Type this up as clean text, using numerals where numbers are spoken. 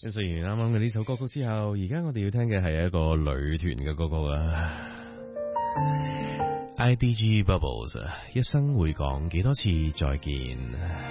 雖然啱啱嘅呢首歌曲之後，而家我哋要聽嘅係一個女團嘅歌曲啊。IDG Bubbles 一生會講幾多次再見。